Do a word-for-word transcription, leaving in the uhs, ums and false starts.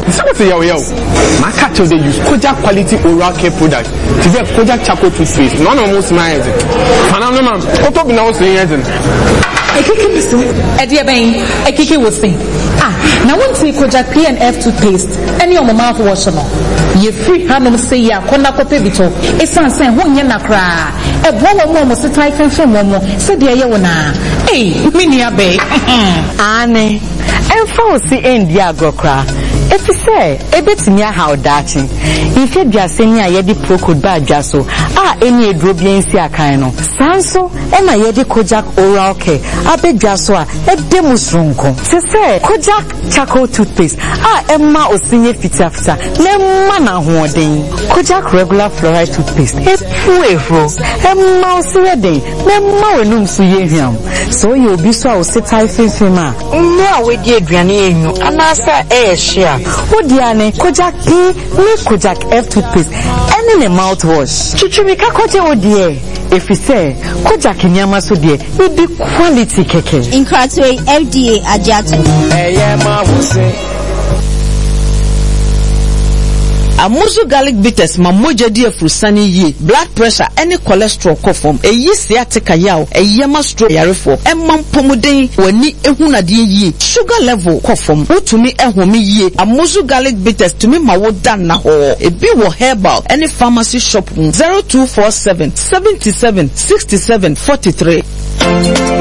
So what say yo yo? My cat they use Kojak quality oral care product to get Kojak charcoal toothpaste. None of most my agent. Manano man, what up now saying agent? I kiki was saying, Eddie Bain, I kiki was saying. Ah, now one say Kojak P and F toothpaste, and your mouthwash no. Ye free hand say ya, Konako Pebito, it's saying one yana cry. A woman almost a typhoon from Momo, said dear Yona. Hey, Minia Bay. Anne, and false the end Diagocra. If you say, a bit near how dating. If you just say near Yedi Pro could buy Jasso, ah, any drobian Siakano. Sanso, and I Yedi Kojak oral care. I bet Jaswa, a demusrunko. Se say, Kojak charcoal toothpaste. Ah, Emma or senior fitafta. Lemana hoarding. Kojak regular fluoride toothpaste. A puero. Emma or Siading. Memma num suyehiam. So you'll be so sit typhus fema. No, with dear Granny, and I say, eh, share. Oh, Diane, Kojak P, me Kojak F toothpaste, and in a mouthwash. Chichimika Koja, oh dear. If you say, Kojak in Yamaso dear, it be quality keke. In Cratway, F D A, Ajato. Eh, yeah, ma, who say? Amusu garlic bitters ma moja di afrusani ye blood pressure any cholesterol kofom e yi sciatica yaw e yema stroke yarefo e mampomoden wani ehunade ye sugar level kofom utumi ehome ye amusu garlic bitters tumi ma wo dan na ho e bi wo herbal any pharmacy shop zero two four seven seven seven six seven four three.